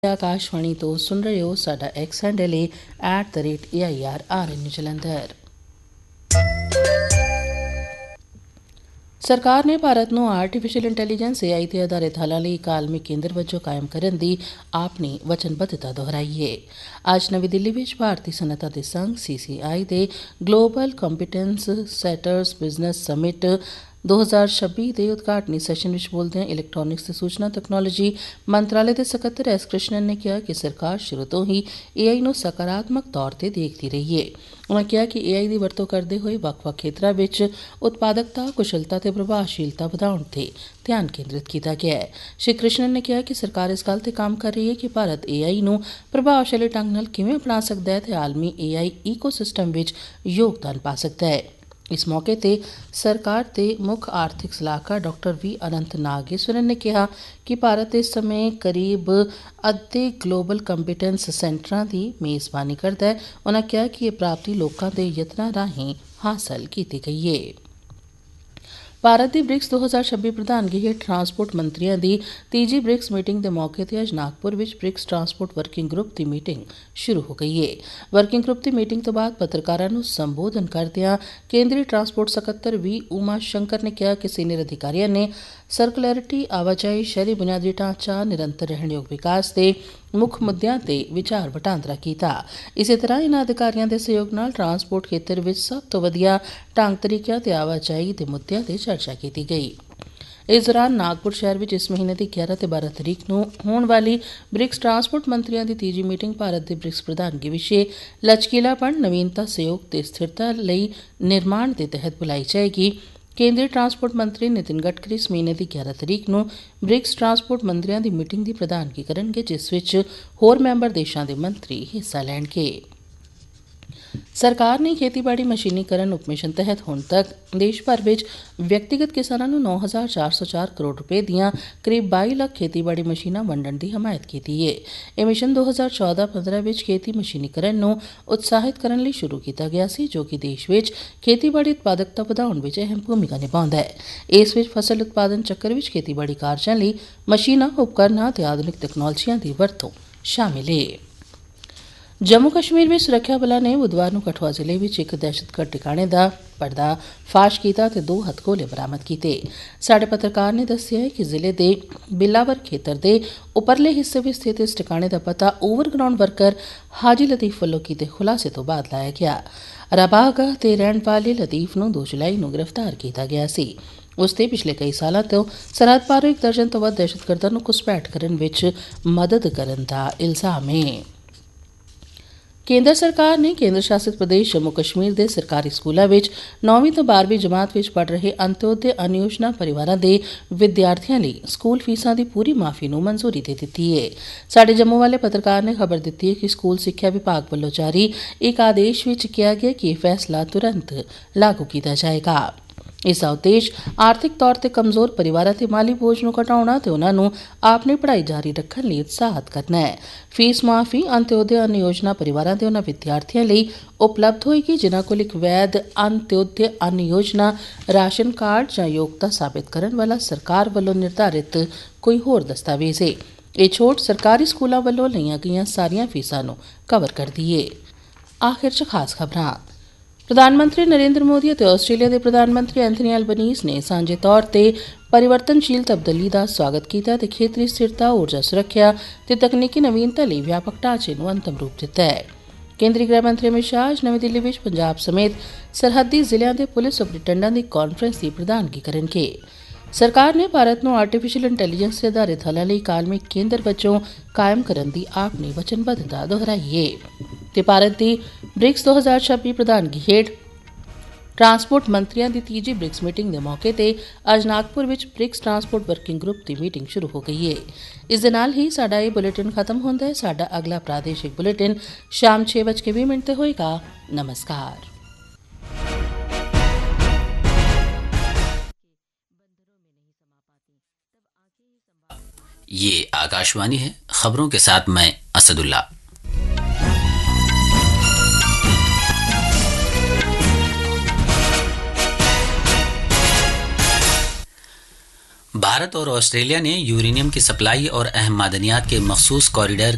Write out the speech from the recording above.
आकाशवाणी तो सुन रहे हो। साडा एक्स हैंडल है @AIRRN जलंधर। सरकार ने भारत ਨੂੰ ਆਰਟੀਫੀਸ਼ੀਅਲ ਇੰਟੈਲੀਜੈਂਸ AI ਤੇ ਆਧਾਰਿਤ ਹੱਲਾਂ ਲਈ ਕਾਲਮੀ ਕੇਂਦਰ ਵਜੋਂ ਕਾਇਮ ਕਰਨ ਦੀ ਆਪਣੀ ਵਚਨਬੱਧਤਾ ਦੁਹਰਾਈ ਹੈ। ਅੱਜ ਨਵੀਂ ਦਿੱਲੀ ਵਿੱਚ ਭਾਰਤੀ ਸਨਅਤਾਂ ਦੇ ਸੰਘ CCI ਦੇ ਗਲੋਬਲ ਕੰਪੀਟੈਂਸ ਸੈਟਰਸ ਬਿਜ਼ਨਸ ਸਮਿਟ 2026 ਦੇ ਉਦਘਾਟਨੀ ਸੈਸ਼ਨ ਵਿੱਚ ਬੋਲਦਿਆਂ ਇਲੈਕਟ੍ਰੋਨਿਕਸ ਤੇ ਸੂਚਨਾ ਤਕਨਾਲੋਜੀ ਮੰਤਰਾਲੇ ਦੇ ਸਕੱਤਰ S ਕ੍ਰਿਸ਼ਨਨ ਨੇ ਕਿਹਾ ਕਿ ਸਰਕਾਰ ਸ਼ੁਰੂ ਤੋਂ ਹੀ AI ਨੂੰ ਸਕਾਰਾਤਮਕ ਤੌਰ ਤੇ ਦੇਖਦੀ ਰਹੀ ਹੈ। ਉਨ੍ਹਾਂ ਕਿਹਾ ਕਿ AI ਦੀ ਵਰਤੋਂ ਕਰਦੇ ਹੋਏ ਵੱਖ-ਵੱਖ ਖੇਤਰਾਂ ਵਿੱਚ ਉਤਪਾਦਕਤਾ, ਕੁਸ਼ਲਤਾ ਤੇ ਪ੍ਰਭਾਵਸ਼ੀਲਤਾ ਵਧਾਉਣ ਤੇ ਧਿਆਨ ਕੇਂਦਰਿਤ ਕੀਤਾ ਗਿਆ ਹੈ। ਸ਼੍ਰੀ ਕ੍ਰਿਸ਼ਨਨ ਨੇ ਕਿਹਾ ਕਿ ਸਰਕਾਰ ਇਸ ਗੱਲ ਤੇ ਕੰਮ ਕਰ ਰਹੀ ਹੈ ਕਿ ਭਾਰਤ AI ਨੂੰ ਪ੍ਰਭਾਵਸ਼ਾਲੀ ਢੰਗ ਨਾਲ ਕਿਵੇਂ ਅਪਣਾ ਸਕਦਾ ਹੈ ਤੇ ਆਲਮੀ AI ਈਕੋਸਿਸਟਮ ਵਿੱਚ ਯੋਗਦਾਨ ਪਾ ਸਕਦਾ ਹੈ। ਇਸ ਮੌਕੇ ਤੇ ਸਰਕਾਰ ਦੇ ਮੁੱਖ ਆਰਥਿਕ ਸਲਾਹਕਾਰ ਡਾਕਟਰ V ਅਨੰਤ ਨਾਗੇਸਵਰਨ ਨੇ ਕਿਹਾ ਕਿ ਭਾਰਤ ਇਸ ਸਮੇਂ ਕਰੀਬ ਅੱਧੇ ਗਲੋਬਲ ਕੰਪੀਟੈਂਸ ਸੈਂਟਰਾਂ ਦੀ ਮੇਜ਼ਬਾਨੀ ਕਰਦਾ ਹੈ। ਉਨ੍ਹਾਂ ਕਿਹਾ ਕਿ ਇਹ ਪ੍ਰਾਪਤੀ ਲੋਕਾਂ ਦੇ ਯਤਨਾਂ ਰਾਹੀਂ ਹਾਸਲ ਕੀਤੀ ਗਈ ਹੈ। ਭਾਰਤ ਦੀ ਬ੍ਰਿਕਸ 2026 ਪ੍ਰਧਾਨਗੀ ਹੇਠ ਟਰਾਂਸਪੋਰਟ ਮੰਤਰੀਆਂ ਦੀ ਤੀਜੀ ਬ੍ਰਿਕਸ ਮੀਟਿੰਗ ਦੇ ਮੌਕੇ ਤੇ ਅੱਜ ਨਾਗਪੁਰ ਵਿੱਚ ਬ੍ਰਿਕਸ ਟਰਾਂਸਪੋਰਟ ਵਰਕਿੰਗ ਗਰੁੱਪ ਦੀ ਮੀਟਿੰਗ ਸ਼ੁਰੂ ਹੋ ਗਈ ਹੈ। ਵਰਕਿੰਗ ਗਰੁੱਪ ਦੀ ਮੀਟਿੰਗ ਤੋਂ ਬਾਅਦ ਪੱਤਰਕਾਰਾਂ ਨੂੰ ਸੰਬੋਧਨ ਕਰਦਿਆਂ ਕੇਂਦਰੀ ਟਰਾਂਸਪੋਰਟ ਸਕੱਤਰ V ਉਮਾ ਸ਼ੰਕਰ ਨੇ ਕਿਹਾ ਕਿ ਸੀਨੀਅਰ ਅਧਿਕਾਰੀਆਂ ਨੇ ਸਰਕੂਲੈਰਿਟੀ, ਆਵਾਜਾਈ, ਸ਼ਹਿਰੀ ਬੁਨਿਆਦੀ ਢਾਂਚਾ, ਨਿਰੰਤਰ ਰਹਿਣਯੋਗ ਵਿਕਾਸ ਦੇ ਮੁੱਖ ਮੁੱਦਿਆਂ ਤੇ ਵਿਚਾਰ ਵਟਾਂਦਰਾ ਕੀਤਾ। ਇਸੇ ਤਰ੍ਹਾਂ ਇਨ੍ਹਾਂ ਅਧਿਕਾਰੀਆਂ ਦੇ ਸਹਿਯੋਗ ਨਾਲ ਟਰਾਂਸਪੋਰਟ ਖੇਤਰ ਵਿੱਚ ਸਭ ਤੋਂ ਵਧੀਆ ਢੰਗ ਤਰੀਕਿਆਂ ਤੇ ਆਵਾਜਾਈ ਦੇ ਮੁੱਦਿਆਂ ਤੇ ਚਰਚਾ ਕੀਤੀ ਗਈ। ਇਸ ਦੌਰਾਨ ਨਾਗਪੁਰ ਸ਼ਹਿਰ ਵਿੱਚ ਇਸ ਮਹੀਨੇ ਦੀ 11 ਤੇ 12 ਤਰੀਕ ਨੂੰ ਹੋਣ ਵਾਲੀ ਬ੍ਰਿਕਸ ਟਰਾਂਸਪੋਰਟ ਮੰਤਰੀਆਂ ਦੀ ਤੀਜੀ ਮੀਟਿੰਗ ਭਾਰਤ ਦੇ ਬ੍ਰਿਕਸ ਪ੍ਰਧਾਨਗੀ ਵਿਸ਼ੇ ਲਚਕੀਲਾਪਣ, ਨਵੀਨਤਾ, ਸਹਿਯੋਗ ਤੇ ਸਥਿਰਤਾ ਲਈ ਨਿਰਮਾਣ ਦੇ ਤਹਿਤ ਬੁਲਾਈ ਜਾਏਗੀ। ਕੇਂਦਰੀ ਟਰਾਂਸਪੋਰਟ ਮੰਤਰੀ ਨਿਤਿਨ ਗਡਕਰੀ ਇਸ ਮਹੀਨੇ ਦੀ 11 ਤਰੀਕ ਨੂੰ ਬ੍ਰਿਕਸ ਟਰਾਂਸਪੋਰਟ ਮੰਤਰੀਆਂ ਦੀ ਮੀਟਿੰਗ ਦੀ ਪ੍ਰਧਾਨਗੀ ਕਰਨਗੇ, ਜਿਸ ਵਿੱਚ ਹੋਰ ਮੈਂਬਰ ਦੇਸ਼ਾਂ ਦੇ ਮੰਤਰੀ ਹਿੱਸਾ ਲੈਣਗੇ। ਸਰਕਾਰ ਨੇ ਖੇਤੀਬਾੜੀ ਮਸ਼ੀਨੀਕਰਨ ਉਪਮਿਸ਼ਨ ਤਹਿਤ ਹੁਣ ਤੱਕ ਦੇਸ਼ ਭਰ ਵਿੱਚ ਵਿਅਕਤੀਗਤ ਕਿਸਾਨਾਂ ਨੂੰ 9,404 ਕਰੋੜ ਰੁਪਏ ਦੀਆਂ ਕਰੀਬ 22 ਲੱਖ ਖੇਤੀਬਾੜੀ ਮਸ਼ੀਨਾਂ ਵੰਡਣ ਦੀ ਹਮਾਇਤ ਕੀਤੀ ਹੈ। ਇਹ ਮਿਸ਼ਨ 2014-15 ਵਿੱਚ ਖੇਤੀ ਮਸ਼ੀਨੀਕਰਨ ਨੂੰ ਉਤਸ਼ਾਹਿਤ ਕਰਨ ਲਈ ਸ਼ੁਰੂ ਕੀਤਾ ਗਿਆ ਸੀ, ਜੋ ਕਿ ਦੇਸ਼ ਵਿੱਚ ਖੇਤੀਬਾੜੀ ਉਤਪਾਦਕਤਾ ਵਧਾਉਣ ਵਿੱਚ ਅਹਿਮ ਭੂਮਿਕਾ ਨਿਭਾਉਂਦਾ ਹੈ। ਇਸ ਵਿੱਚ ਫਸਲ ਉਤਪਾਦਨ ਚੱਕਰ ਵਿੱਚ ਖੇਤੀਬਾੜੀ ਕਾਰਜਾਂ ਲਈ ਮਸ਼ੀਨਾਂ, ਉਪਕਰਨਾਂ ਤੇ ਆਧੁਨਿਕ ਤਕਨਾਲੋਜੀਆਂ ਦੀ ਵਰਤੋਂ ਸ਼ਾਮਿਲ ਹੈ। ਜੰਮੂ ਕਸ਼ਮੀਰ ਵਿੱਚ ਸੁਰੱਖਿਆ ਬਲਾਂ ਨੇ ਬੁੱਧਵਾਰ ਨੂੰ ਕਠੂਆ ਜ਼ਿਲ੍ਹੇ ਵਿੱਚ ਇੱਕ ਦਹਿਸ਼ਤਗਰਦ ਟਿਕਾਣੇ ਦਾ ਪਰਦਾ ਫਾਸ਼ ਕੀਤਾ ਤੇ 2 ਹਥਗੋਲੇ ਬਰਾਮਦ ਕੀਤੇ। ਸਾਡੇ ਪੱਤਰਕਾਰ ਨੇ ਦੱਸਿਆ ਹੈ ਕਿ ਜ਼ਿਲ੍ਹੇ ਦੇ ਬਿਲਾਵਰ ਖੇਤਰ ਦੇ ਉੱਪਰਲੇ ਹਿੱਸੇ ਵਿੱਚ ਸਥਿਤ ਇਸ ਟਿਕਾਣੇ ਦਾ ਪਤਾ ਓਵਰਗਰਾਊਂਡ ਵਰਕਰ ਹਾਜੀ ਲਤੀਫ ਵੱਲੋਂ ਕੀਤੇ ਖੁਲਾਸੇ ਤੋਂ ਬਾਅਦ ਲਾਇਆ ਗਿਆ। ਰਾਬਾਗਾ ਤੇ ਰਹਿਣ ਵਾਲੇ ਲਤੀਫ ਨੂੰ 2 ਜੁਲਾਈ ਨੂੰ ਗ੍ਰਿਫਤਾਰ ਕੀਤਾ ਗਿਆ ਸੀ। ਉਸ ਤੇ ਪਿਛਲੇ ਕਈ ਸਾਲਾਂ ਤੋਂ ਸਰਹੱਦ ਪਾਰੋਂ 1 ਦਰਜਨ ਤੋਂ ਵੱਧ ਦਹਿਸ਼ਤਗਰਦਾਂ ਨੂੰ ਘੁਸਪੈਠ ਕਰਨ ਵਿੱਚ ਮਦਦ ਕਰਨ ਦਾ ਇਲਜ਼ਾਮ ਹੈ। ਕੇਂਦਰ ਸਰਕਾਰ ਨੇ ਕੇਂਦਰ ਸ਼ਾਸਿਤ ਪ੍ਰਦੇਸ਼ ਜੰਮੂ ਕਸ਼ਮੀਰ ਦੇ ਸਰਕਾਰੀ ਸਕੂਲਾਂ ਵਿੱਚ 9ਵੀਂ ਤੋਂ 12ਵੀਂ ਜਮਾਤ ਵਿੱਚ ਪੜ੍ਹ ਰਹੇ ਅੰਤਯੋਦਯ ਅਨਯੋਜਨਾ ਪਰਿਵਾਰਾਂ ਦੇ ਵਿਦਿਆਰਥੀਆਂ ਲਈ ਸਕੂਲ ਫੀਸਾਂ ਦੀ ਪੂਰੀ ਮਾਫੀ ਨੂੰ ਮਨਜ਼ੂਰੀ ਦੇ ਦਿੱਤੀ ਹੈ। ਸਾਡੇ ਜੰਮੂ ਵਾਲੇ ਪੱਤਰਕਾਰ ਨੇ ਖਬਰ ਦਿੱਤੀ ਹੈ ਕਿ ਸਕੂਲ ਸਿੱਖਿਆ ਵਿਭਾਗ ਵੱਲੋਂ ਜਾਰੀ ਇੱਕ ਆਦੇਸ਼ ਵਿੱਚ ਕਿਹਾ ਗਿਆ ਕਿ ਇਹ ਫੈਸਲਾ ਤੁਰੰਤ ਲਾਗੂ ਕੀਤਾ ਜਾਏਗਾ। ਇਸ ਦਾ ਉਦੇਸ਼ ਆਰਥਿਕ ਤੌਰ ਤੇ ਕਮਜ਼ੋਰ ਪਰਿਵਾਰਾਂ ਤੇ ਮਾਲੀ ਬੋਝ ਨੂੰ ਘਟਾਉਣਾ ਤੇ ਉਨ੍ਹਾਂ ਨੂੰ ਆਪਣੀ ਪੜ੍ਹਾਈ ਜਾਰੀ ਰੱਖਣ ਲਈ ਉਤਸ਼ਾਹਿਤ ਕਰਨਾ ਹੈ। ਫੀਸ ਮਾਫੀ ਅੰਤਯੋਦਯ ਅਨ ਯੋਜਨਾ ਪਰਿਵਾਰਾਂ ਦੇ ਉਨ੍ਹਾਂ ਵਿਦਿਆਰਥੀਆਂ ਲਈ ਉਪਲਬਧ ਹੋਏਗੀ ਜਿਨ੍ਹਾਂ ਕੋਲ ਇੱਕ ਵੈਧ ਅੰਤਯੋਦਯ ਅਨ ਯੋਜਨਾ ਰਾਸ਼ਨ ਕਾਰਡ ਜਾਂ ਯੋਗਤਾ ਸਾਬਿਤ ਕਰਨ ਵਾਲਾ ਸਰਕਾਰ ਵੱਲੋਂ ਨਿਰਧਾਰਿਤ ਕੋਈ ਹੋਰ ਦਸਤਾਵੇਜ਼ ਹੈ। ਇਹ ਛੋਟ ਸਰਕਾਰੀ ਸਕੂਲਾਂ ਵੱਲੋਂ ਲਈਆਂ ਗਈਆਂ ਸਾਰੀਆਂ ਫੀਸਾਂ ਨੂੰ ਕਵਰ ਕਰਦੀ ਹੈ। ਆਖਿਰ 'ਚ ਖਾਸ ਖਬਰਾਂ। ਪ੍ਰਧਾਨ ਮੰਤਰੀ ਨਰਿੰਦਰ ਮੋਦੀ ਅਤੇ ਆਸਟ੍ਰੇਲੀਆ ਦੇ ਪ੍ਰਧਾਨ ਮੰਤਰੀ ਐਂਥਨੀ ਐਲਬਨੀਜ਼ ਨੇ ਸਾਂਝੇ ਤੌਰ ਤੇ ਪਰਿਵਰਤਨਸ਼ੀਲ ਤਬਦੀਲੀ ਦਾ ਸਵਾਗਤ ਕੀਤਾ ਤੇ ਖੇਤਰੀ ਸਥਿਰਤਾ, ਊਰਜਾ ਸੁਰੱਖਿਆ ਤੇ ਤਕਨੀਕੀ ਨਵੀਨਤਾ ਲਈ ਵਿਆਪਕ ਢਾਂਚੇ ਨੂੰ ਅੰਤਮ ਰੂਪ ਦਿੱਤਾ ਹੈ। ਕੇਂਦਰੀ ਗ੍ਰਹਿ ਮੰਤਰੀ ਅਮਿਤ ਸ਼ਾਹ ਅੱਜ ਨਵੀਂ ਦਿੱਲੀ ਵਿੱਚ ਪੰਜਾਬ ਸਮੇਤ ਸਰਹੱਦੀ ਜ਼ਿਲ੍ਹਿਆਂ ਦੇ ਪੁਲਿਸ ਸੁਪਰਡੈਂਟਾਂ ਦੀ ਕਾਨਫਰੰਸ ਦੀ ਪ੍ਰਧਾਨਗੀ ਕਰਨਗੇ। ਸਰਕਾਰ ਨੇ ਭਾਰਤ ਨੂੰ ਆਰਟੀਫੀਸ਼ੀਅਲ ਇੰਟੈਲੀਜੈਂਸ ਤੇ ਆਧਾਰਿਤ ਹੱਲਾਂ ਲਈ ਕਾਲਮੀ ਕੇਂਦਰ ਵਜੋਂ ਕਾਇਮ ਕਰਨ ਦੀ ਆਪਣੀ ਵਚਨਬੱਧਤਾ ਦੁਹਰਾਈ ਹੈ ਤੇ ਭਾਰਤ ਦੀ ਬ੍ਰਿਕਸ 2026 ਪ੍ਰਧਾਨਗੀ ਹੇਠ ਟਰਾਂਸਪੋਰਟ ਮੰਤਰੀਆਂ ਦੀ ਤੀਜੀ ਬ੍ਰਿਕਸ ਮੀਟਿੰਗ ਦੇ ਮੌਕੇ ਤੇ ਅੱਜ ਨਾਗਪੁਰ ਵਿੱਚ ਬ੍ਰਿਕਸ ਟਰਾਂਸਪੋਰਟ ਵਰਕਿੰਗ ਗਰੁੱਪ ਦੀ ਮੀਟਿੰਗ ਸ਼ੁਰੂ ਹੋ ਗਈ ਹੈ। ਇਸ ਦੇ ਨਾਲ ਹੀ ਸਾਡਾ ਇਹ ਬੁਲੇਟਿਨ ਖਤਮ ਹੁੰਦਾ ਹੈ। ਸਾਡਾ ਅਗਲਾ ਪ੍ਰਾਦੇਸ਼ਿਕ ਬੁਲੇਟਿਨ ਸ਼ਾਮ 6:20 ਤੇ ਹੋਏਗਾ। ਨਮਸਕਾਰ। ये आकाशवाणी है। खबरों के साथ मैं असदुल्ला। भारत और ऑस्ट्रेलिया ने यूरेनियम की सप्लाई और अहम मादनियात के मखसूस कॉरिडोर